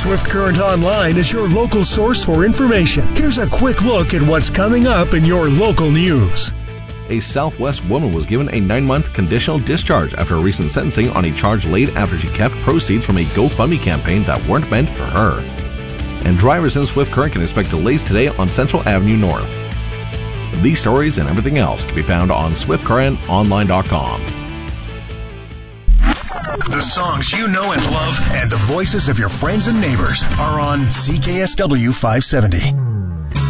Swift Current Online is your local source for information. Here's a quick look at what's coming up in your local news. A Southwest woman was given a 9-month conditional discharge after a recent sentencing on a charge laid after she kept proceeds from a GoFundMe campaign that weren't meant for her. And drivers in Swift Current can expect delays today on Central Avenue North. These stories and everything else can be found on SwiftCurrentOnline.com. The songs you know and love and the voices of your friends and neighbors are on CKSW 570.